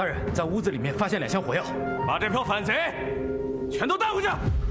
大人，在屋子里面发现2箱火药， 把这票反贼全都带回去。